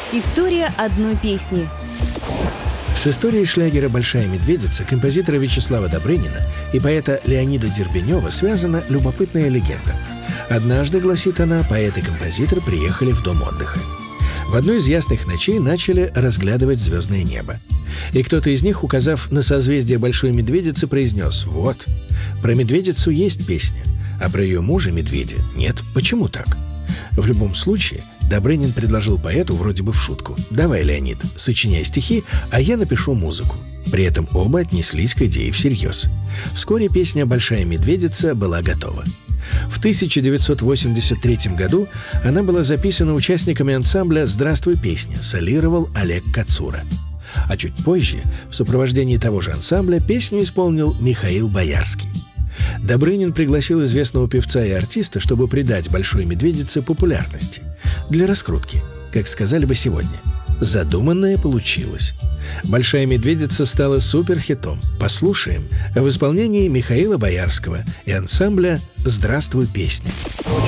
История одной песни. С историей шлягера «Большая медведица» композитора Вячеслава Добрынина и поэта Леонида Дербенева связана любопытная легенда. Однажды, гласит она, поэт и композитор приехали в дом отдыха. В одну из ясных ночей начали разглядывать звездное небо. И кто-то из них, указав на созвездие Большой Медведицы, произнес: «Вот, про медведицу есть песня, а про ее мужа, медведя, нет. Почему так?» В любом случае, Добрынин предложил поэту вроде бы в шутку: «Давай, Леонид, сочиняй стихи, а я напишу музыку». При этом оба отнеслись к идее всерьез. Вскоре песня «Большая медведица» была готова. В 1983 году она была записана участниками ансамбля «Здравствуй, песня», солировал Олег Кацура. А чуть позже, в сопровождении того же ансамбля, песню исполнил Михаил Боярский. Добрынин пригласил известного певца и артиста, чтобы придать «Большой медведице» популярности. Для раскрутки, как сказали бы сегодня. Задуманное получилось. «Большая медведица» стала суперхитом. Послушаем в исполнении Михаила Боярского и ансамбля «Здравствуй, песня».